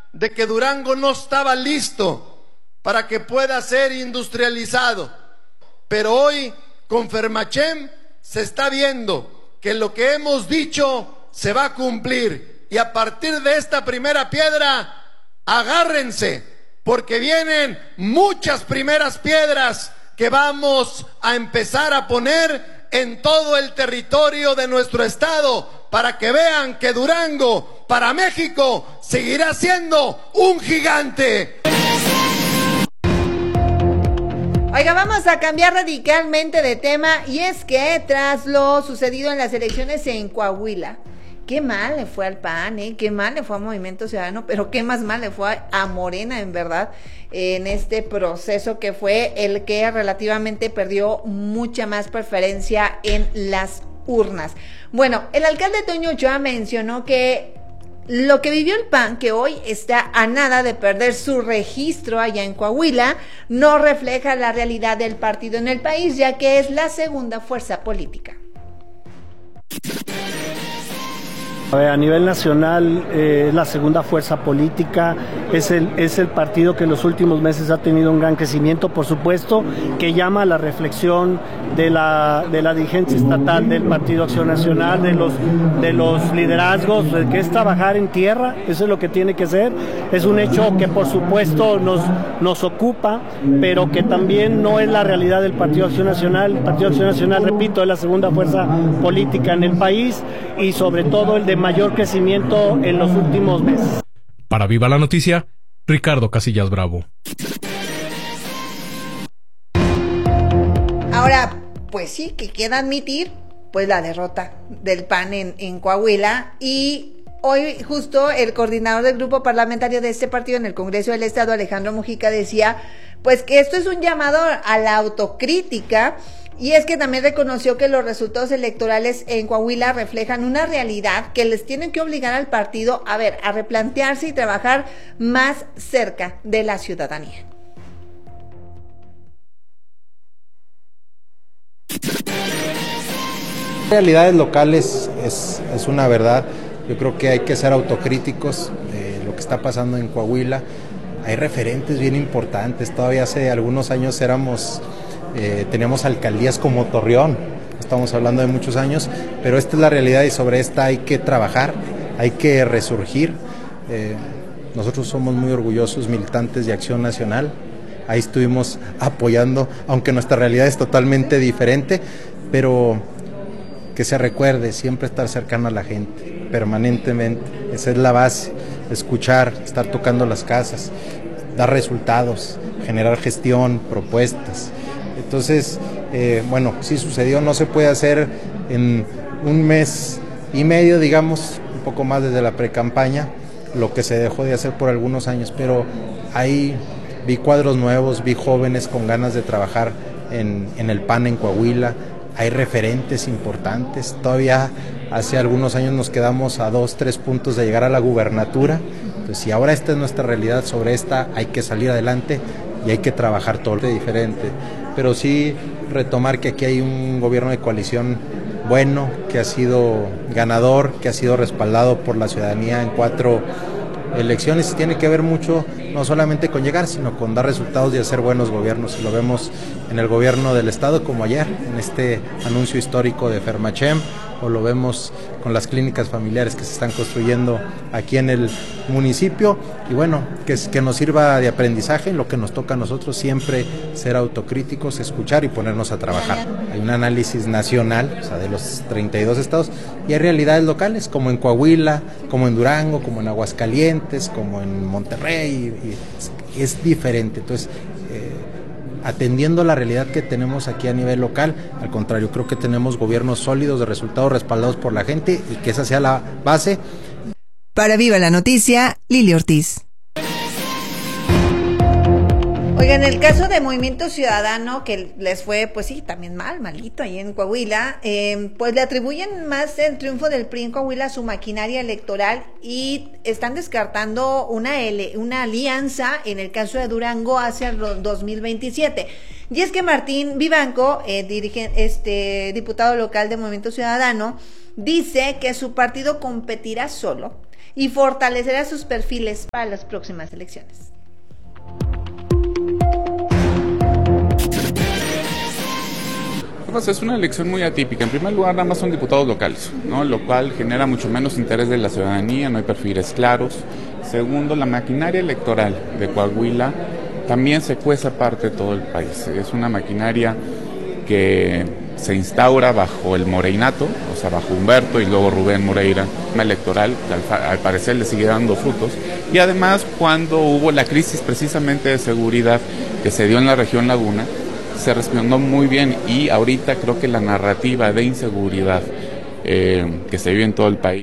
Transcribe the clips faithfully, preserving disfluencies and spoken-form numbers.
de que Durango no estaba listo para que pueda ser industrializado. Pero hoy con Fermachem se está viendo que lo que hemos dicho se va a cumplir. Y a partir de esta primera piedra, agárrense, porque vienen muchas primeras piedras que vamos a empezar a poner en todo el territorio de nuestro estado, para que vean que Durango, para México, seguirá siendo un gigante. Oiga, vamos a cambiar radicalmente de tema, y es que tras lo sucedido en las elecciones en Coahuila, qué mal le fue al P A N, ¿eh? Qué mal le fue a Movimiento Ciudadano, pero qué más mal le fue a Morena, en verdad, en este proceso que fue el que relativamente perdió mucha más preferencia en las urnas. Bueno, el alcalde Toño Ochoa mencionó que lo que vivió el P A N, que hoy está a nada de perder su registro allá en Coahuila, no refleja la realidad del partido en el país, ya que es la segunda fuerza política. A ver, a nivel nacional eh, es la segunda fuerza política, es el, es el partido que en los últimos meses ha tenido un gran crecimiento, por supuesto, que llama a la reflexión de la, de la dirigencia estatal del Partido Acción Nacional, de los, de los liderazgos, que es trabajar en tierra, eso es lo que tiene que ser. Es un hecho que por supuesto nos, nos ocupa, pero que también no es la realidad del Partido Acción Nacional. El Partido Acción Nacional, repito, es la segunda fuerza política en el país y sobre todo el de mayor crecimiento en los últimos meses. Para Viva la Noticia, Ricardo Casillas Bravo. Ahora, pues sí, que queda admitir pues la derrota del P A N en, en Coahuila, y hoy justo el coordinador del grupo parlamentario de este partido en el Congreso del Estado, Alejandro Mujica, decía pues que esto es un llamado a la autocrítica. Y es que también reconoció que los resultados electorales en Coahuila reflejan una realidad que les tienen que obligar al partido a ver, a replantearse y trabajar más cerca de la ciudadanía. Realidades locales es, es una verdad. Yo creo que hay que ser autocríticos de lo que está pasando en Coahuila. Hay referentes bien importantes. Todavía hace algunos años éramos... Eh, teníamos alcaldías como Torreón, estamos hablando de muchos años, pero esta es la realidad y sobre esta hay que trabajar, hay que resurgir. Eh, nosotros somos muy orgullosos militantes de Acción Nacional, ahí estuvimos apoyando, aunque nuestra realidad es totalmente diferente, pero que se recuerde siempre estar cercano a la gente, permanentemente, esa es la base, escuchar, estar tocando las casas, dar resultados, generar gestión, propuestas. Entonces, eh, bueno, sí sucedió, no se puede hacer en un mes y medio, digamos, un poco más desde la precampaña, lo que se dejó de hacer por algunos años, pero ahí vi cuadros nuevos, vi jóvenes con ganas de trabajar en, en el P A N en Coahuila, hay referentes importantes, todavía hace algunos años nos quedamos a dos, tres puntos de llegar a la gubernatura, entonces si ahora esta es nuestra realidad, sobre esta hay que salir adelante y hay que trabajar todo diferente. Pero sí retomar que aquí hay un gobierno de coalición bueno, que ha sido ganador, que ha sido respaldado por la ciudadanía en cuatro elecciones, y tiene que ver mucho no solamente con llegar, sino con dar resultados y hacer buenos gobiernos. Y lo vemos en el gobierno del estado, como ayer, en este anuncio histórico de Fermachem, o lo vemos con las clínicas familiares que se están construyendo aquí en el municipio, y bueno, que, que nos sirva de aprendizaje en lo que nos toca a nosotros, siempre ser autocríticos, escuchar y ponernos a trabajar. Hay un análisis nacional, o sea, de los treinta y dos estados, y hay realidades locales, como en Coahuila, como en Durango, como en Aguascalientes, como en Monterrey, y, y es diferente. Entonces, eh, atendiendo la realidad que tenemos aquí a nivel local, al contrario, creo que tenemos gobiernos sólidos, de resultados respaldados por la gente, y que esa sea la base. Para Viva la Noticia, Lili Ortiz. Oiga, en el caso de Movimiento Ciudadano, que les fue, pues sí, también mal, malito ahí en Coahuila, eh, pues le atribuyen más el triunfo del P R I en Coahuila a su maquinaria electoral, y están descartando una, L, una alianza en el caso de Durango hacia el dos mil veintisiete. Y es que Martín Vivanco, eh, dirige, este diputado local de Movimiento Ciudadano, dice que su partido competirá solo y fortalecerá sus perfiles para las próximas elecciones. Es una elección muy atípica. En primer lugar, nada más son diputados locales, ¿no? Lo cual genera mucho menos interés de la ciudadanía, no hay perfiles claros. Segundo, la maquinaria electoral de Coahuila también se cuece parte de todo el país. Es una maquinaria que se instaura bajo el moreinato, o sea, bajo Humberto y luego Rubén Moreira, electoral, que al, al parecer le sigue dando frutos. Y además, cuando hubo la crisis precisamente de seguridad que se dio en la región Laguna, se respondió muy bien, y ahorita creo que la narrativa de inseguridad eh, que se vive en todo el país.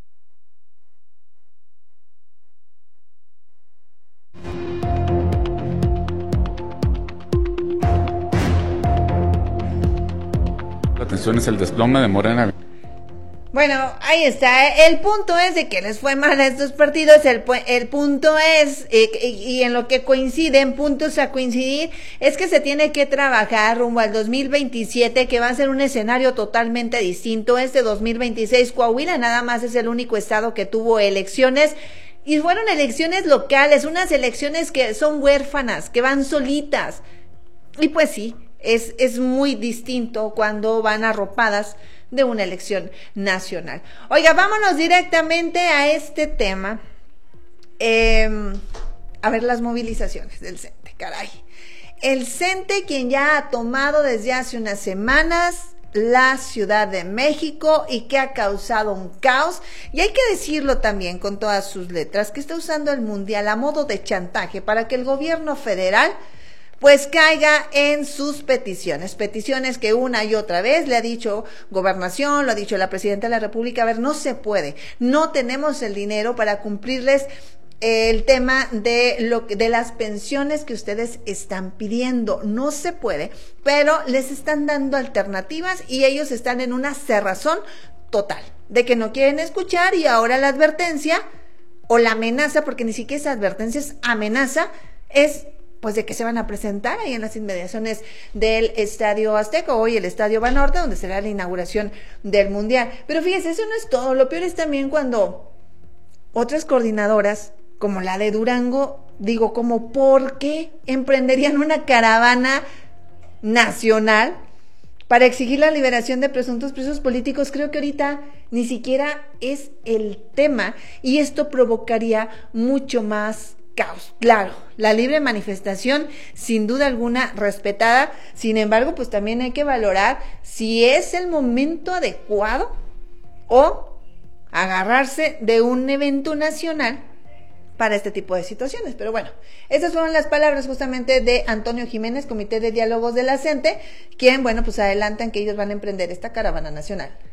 La atención es el desplome de Morena. Bueno, ahí está. El punto es de que les fue mal a estos partidos. El, el punto es, eh, y en lo que coinciden, puntos a coincidir, es que se tiene que trabajar rumbo al dos mil veintisiete, que va a ser un escenario totalmente distinto. Este dos mil veintiséis, Coahuila nada más es el único estado que tuvo elecciones. Y fueron elecciones locales, unas elecciones que son huérfanas, que van solitas. Y pues sí, es, es muy distinto cuando van arropadas de una elección nacional. Oiga, vámonos directamente a este tema. Eh, a ver las movilizaciones del CENTE, caray. El CENTE, quien ya ha tomado desde hace unas semanas la Ciudad de México y que ha causado un caos, y hay que decirlo también con todas sus letras, que está usando el Mundial a modo de chantaje para que el gobierno federal pues caiga en sus peticiones, peticiones que una y otra vez le ha dicho Gobernación, lo ha dicho la Presidenta de la República. A ver, no se puede, no tenemos el dinero para cumplirles el tema de lo de las pensiones que ustedes están pidiendo, no se puede, pero les están dando alternativas y ellos están en una cerrazón total, de que no quieren escuchar, y ahora la advertencia o la amenaza, porque ni siquiera es advertencia, es amenaza, es pues de que se van a presentar ahí en las inmediaciones del Estadio Azteca, hoy el Estadio Banorte, donde será la inauguración del Mundial. Pero fíjese, eso no es todo, lo peor es también cuando otras coordinadoras, como la de Durango, digo, como ¿por qué emprenderían una caravana nacional para exigir la liberación de presuntos presos políticos? Creo que ahorita ni siquiera es el tema, y esto provocaría mucho más caos. Claro, la libre manifestación sin duda alguna respetada, sin embargo, pues también hay que valorar si es el momento adecuado o agarrarse de un evento nacional para este tipo de situaciones. Pero bueno, esas fueron las palabras justamente de Antonio Jiménez, Comité de Diálogos de la CENTE, quien, bueno, pues adelantan que ellos van a emprender esta caravana nacional.